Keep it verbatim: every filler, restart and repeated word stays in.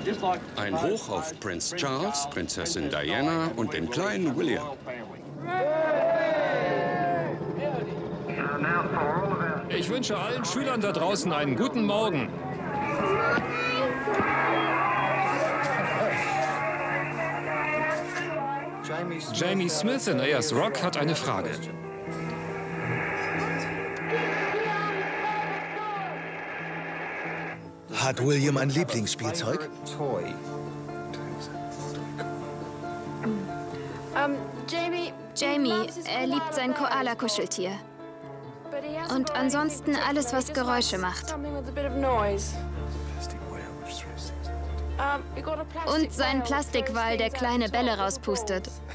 Ein Hoch auf Prinz Charles, Prinzessin Diana und den kleinen William. Ich wünsche allen Schülern da draußen einen guten Morgen. Jamie Smith in Ayers Rock hat eine Frage. Hat William ein Lieblingsspielzeug? Jamie, er liebt sein Koala-Kuscheltier. Und ansonsten alles, was Geräusche macht. Und sein Plastikwal, der kleine Bälle rauspustet.